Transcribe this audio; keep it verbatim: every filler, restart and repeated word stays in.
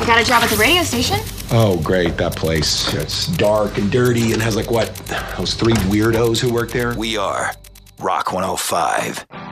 I got a job at the radio station. Oh, great, that place. It's dark and dirty and has like what? Those three weirdos who work there? We are Rock one oh five.